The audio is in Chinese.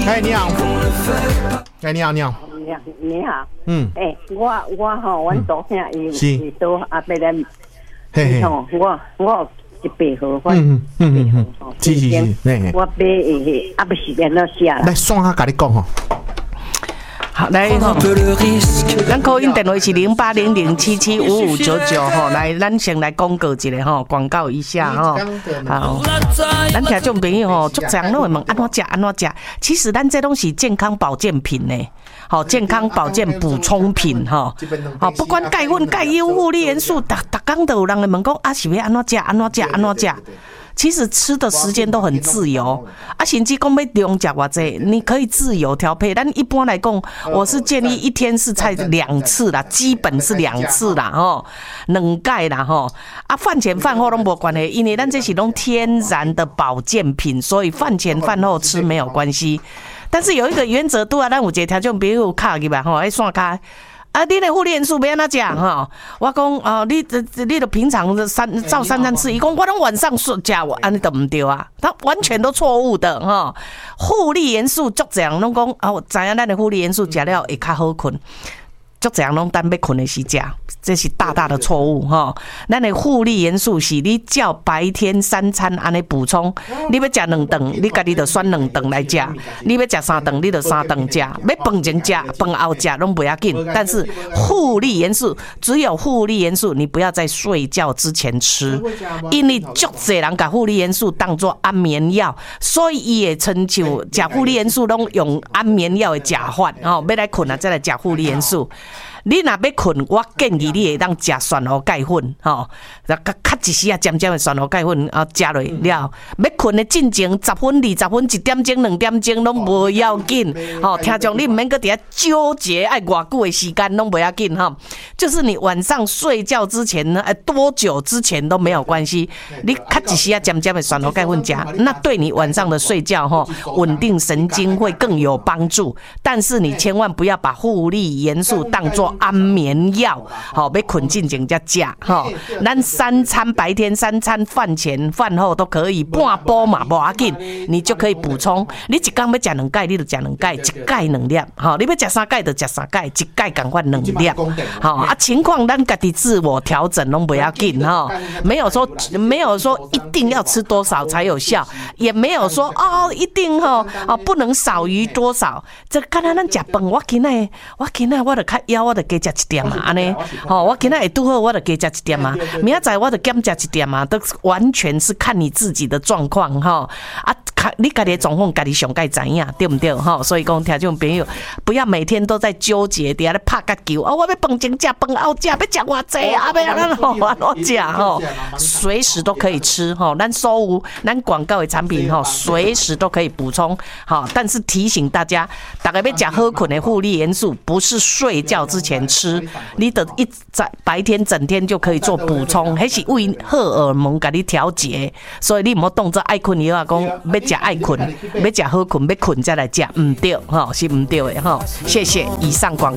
哎，你好。哎，你好。 你好。我吼，阮昨天伊都阿伯来，吼，我100号，是，我买阿伯时间到写啦。 来，算下甲你讲吼。 好，来吼，咱call in电话是0800775599吼，来，咱先来广告一下吼，广告一下吼。好，咱听众朋友吼，足侪人拢会问安怎食，其实咱这拢是健康保健品呢。好，健康保健补充品哈，好，不管钙粉、钙优、护理元素，逐工都有人会问讲啊，是要安怎食？其实吃的时间都很自由啊，甚至讲要量食偌济，你可以自由调配。但一般来讲，我是建议一天是菜2次啦，基本是2次啦，吼，2钙啦，吼啊，饭前饭后都无关系，因为咱这是拢天然的保健品，所以饭前饭后吃没有关系。但是有一个原则度啊，咱有一个听众朋友卡去吧，吼，爱算卡。啊，你的护理元素要安怎讲哈？我讲哦，你的平常的照3餐吃，伊讲我拢晚上吃，安尼都唔对啊，他完全都错误的哈。护理元素足侪人拢讲啊，我知影咱的护理元素食了会较好困。足侪人拢等要困的时食，这是大大的错误哈。咱的护理元素是你照白天3餐安尼补充，你要食2顿，你家己就选2顿来食；你要食3顿，你就3顿食；要饭前食，饭后食拢不要紧。但是护理元素只有护理元素，你不要在睡觉之前吃，因为足侪人把护理元素当作安眠药，所以伊会亲像食护理元素拢用安眠药的食法哦，要来困啊再来食护理元素。你若要困，我建议你会当食蒜头钙粉，吼，较一时啊，尖尖的蒜头钙粉啊，食落了。要困的进前10分、20分、1点钟、2点钟拢无要紧，吼，听众你唔免搁伫遐纠结爱偌久的时间拢不要紧哈。就是你晚上睡觉之前呢，多久之前都没有关系。你较一时啊，尖尖的蒜头钙粉食，那对你晚上的睡觉吼稳定神经会更有帮助。但是你千万不要把护理元素当作安眠药，好，要困进前才食，哈。咱3餐白天3餐饭前饭后都可以，半煲嘛无要紧，你就可以补充。你一天要食2钙，你就食2钙，1钙2粒，好，你要食3钙就食3钙，1钙赶快2粒，好啊。情况咱家己自我调整拢不要紧哈，没有说一定要吃多少才有效，也没有说哦一定不能少于多少。这敢若咱食饭，我今仔我就较枵，我就加食1点嘛，安尼，我今仔会拄好，我就加食1点嘛，明仔载我就减食1点嘛，都完全是看你自己的状况哈啊，你家己的状况家己上该知影，对不对哈？所以讲听众朋友，不要每天都在纠结，底下咧拍甲球啊，我要饭前食，饭后食，要食偌济啊，要安怎食吼，随时都可以吃哈。咱所有咱广告的产品哈，随时都可以补充好，但是提醒大家，大家要食好困的护理元素，不是睡觉之前吃，你的白天整天就可以做补充，那是为荷尔蒙给你调节，所以你唔好当作爱困以后讲要食爱困，要食好困，要困再来食，唔对哈，是唔对的哈。谢谢以上广告。